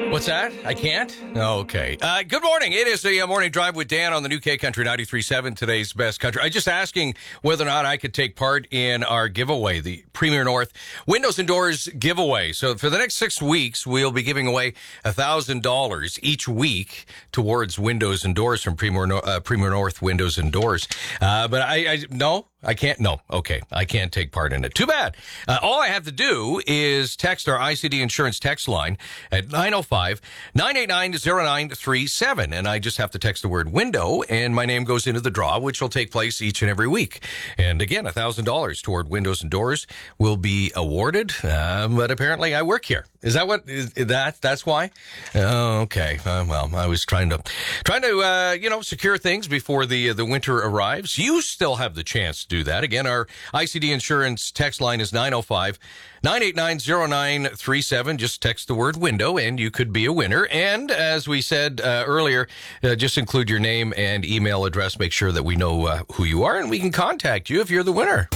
What's that? I can't? Okay. Good morning. It is the morning drive with Dan on the new K Country 93.7, today's best country. I just asking whether or not I could take part in our giveaway, the Premier North Windows and Doors giveaway. So for the next 6 weeks, we'll be giving away $1,000 each week towards windows and doors from Premier North Windows and Doors. But no. I can't. No. Okay. I can't take part in it. Too bad. All I have to do is text our ICD Insurance text line at 905-989-0937. And I just have to text the word window and my name goes into the draw, which will take place each and every week. And again, $1,000 toward windows and doors will be awarded. But apparently I work here. Is that what that's why? Okay. Well, I was trying to secure things before the winter arrives. You still have the chance to do that. Again, our ICD Insurance text line is 905-989-0937. Just text the word window and you could be a winner. And as we said earlier, just include your name and email address. Make sure that we know who you are and we can contact you if you're the winner.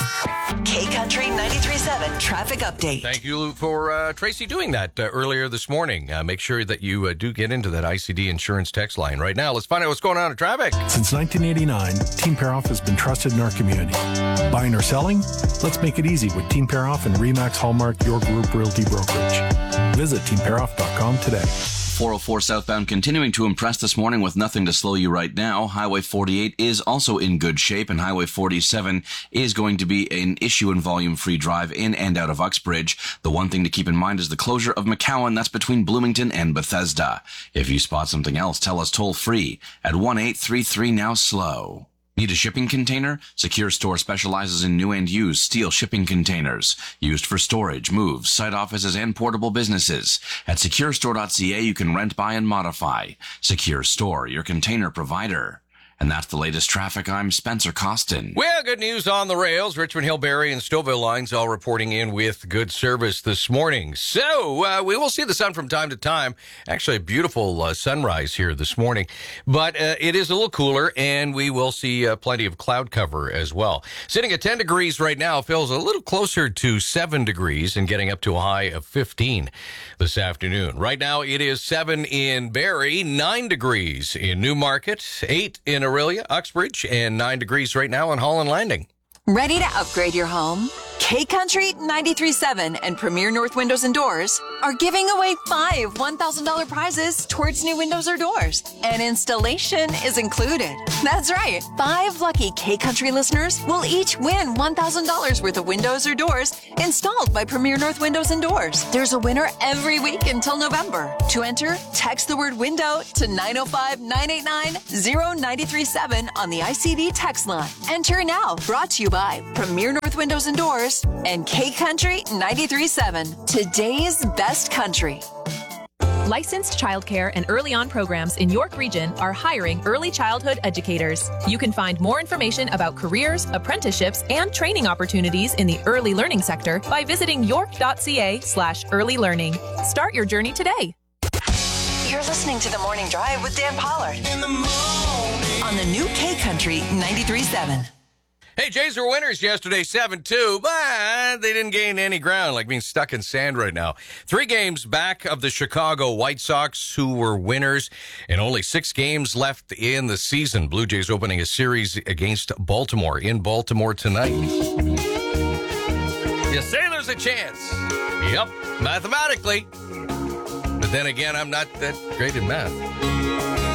K Country 93.7 traffic update. Thank you for Tracy doing that earlier this morning. Make sure that you do get into that ICD Insurance text line right now. Let's find out what's going on in traffic. Since 1989, Team Pair-Off has been trusted in our community. Buying or selling? Let's make it easy with Team Pair-Off and RE/MAX Hallmark Your Group Realty Brokerage. Visit teampairoff.com today. 404 southbound continuing to impress this morning with nothing to slow you right now. Highway 48 is also in good shape, and Highway 47 is going to be an issue in volume-free drive in and out of Uxbridge. The one thing to keep in mind is the closure of McCowan. That's between Bloomington and Bethesda. If you spot something else, tell us toll-free at 1-833-NOW-SLOW. Need a shipping container? Secure Store specializes in new and used steel shipping containers used for storage, moves, site offices, and portable businesses. At securestore.ca, you can rent, buy, and modify. Secure Store, your container provider. And that's the latest traffic. I'm Spencer Costin. Well, good news on the rails. Richmond Hill, Barrie, and Stouffville lines all reporting in with good service this morning. So we will see the sun from time to time. Actually, a beautiful sunrise here this morning. But it is a little cooler, and we will see plenty of cloud cover as well. Sitting at 10 degrees right now, feels a little closer to 7 degrees and getting up to a high of 15 this afternoon. Right now, it is 7 in Barrie, 9 degrees in Newmarket, 8 in Aurelia, Uxbridge, and 9 degrees right now on Holland Landing. Ready to upgrade your home? K Country 93.7 and Premier North Windows and Doors are giving away 5 $1,000 prizes towards new windows or doors. And installation is included. That's right. 5 lucky K Country listeners will each win $1,000 worth of windows or doors installed by Premier North Windows and Doors. There's a winner every week until November. To enter, text the word window to 905-989-0937 on the ICD text line. Enter now. Brought to you by Premier North Windows and Doors and K Country 93.7, today's best country. Licensed childcare and early on programs in York Region are hiring early childhood educators. You can find more information about careers, apprenticeships, and training opportunities in the early learning sector by visiting york.ca/early learning. Start your journey today. You're listening to The Morning Drive with Dan Pollard in the morning on the new K Country 93.7. Hey, Jays were winners yesterday, 7-2, but they didn't gain any ground, like being stuck in sand right now. 3 games back of the Chicago White Sox, who were winners, and only 6 games left in the season. Blue Jays opening a series against Baltimore in Baltimore tonight. You say there's a chance. Yep, mathematically. But then again, I'm not that great in math.